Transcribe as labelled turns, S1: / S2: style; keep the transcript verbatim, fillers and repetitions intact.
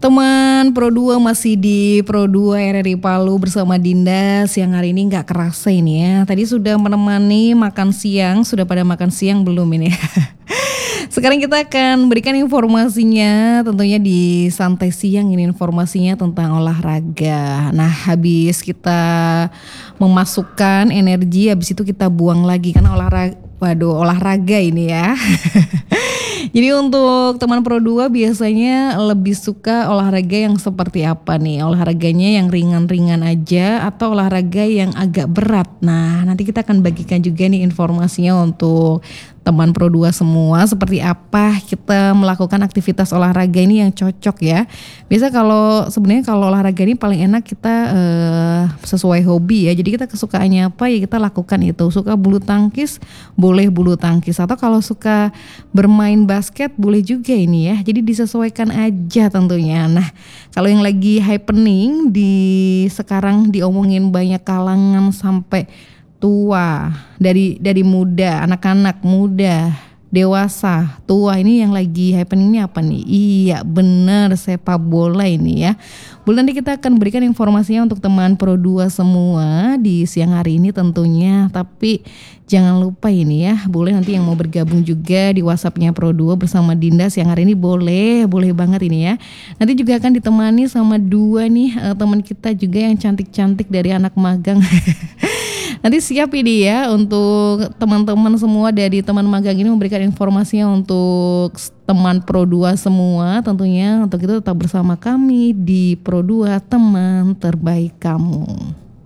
S1: Teman Pro dua masih di Pro dua R R I Palu bersama Dinda. Siang hari ini nggak kerasa ini ya. Tadi sudah menemani makan siang, sudah pada makan siang belum ini? Sekarang kita akan berikan informasinya tentunya di santai siang ini, informasinya tentang olahraga. Nah, habis kita memasukkan energi, habis itu kita buang lagi karena olahraga, waduh olahraga ini ya. Jadi untuk teman Pro dua biasanya lebih suka olahraga yang seperti apa nih? Olahraganya yang ringan-ringan aja atau olahraga yang agak berat? Nah, nanti kita akan bagikan juga nih informasinya untuk teman Pro dua semua, seperti apa kita melakukan aktivitas olahraga ini yang cocok ya. Biasa kalau sebenarnya kalau olahraga ini paling enak kita eh, sesuai hobi ya. Jadi kita kesukaannya apa ya kita lakukan itu. Suka bulu tangkis boleh bulu tangkis, atau kalau suka bermain basket boleh juga ini ya. Jadi disesuaikan aja tentunya. Nah, kalau yang lagi happening di sekarang diomongin banyak kalangan sampai tua, dari dari muda, anak-anak muda, dewasa, tua, ini yang lagi happening ini apa nih? Iya bener, sepak bola ini ya. Boleh nanti kita akan berikan informasinya untuk teman Pro dua semua di siang hari ini tentunya. Tapi jangan lupa ini ya, boleh nanti yang mau bergabung juga di WhatsAppnya Pro dua bersama Dinda siang hari ini boleh, boleh banget ini ya. Nanti juga akan ditemani sama dua nih uh, teman kita juga yang cantik-cantik dari anak magang. Nanti siap ini ya untuk teman-teman semua dari teman magang ini memberikan informasinya untuk teman Pro dua semua tentunya. Untuk itu tetap bersama kami di Pro dua, teman terbaik kamu.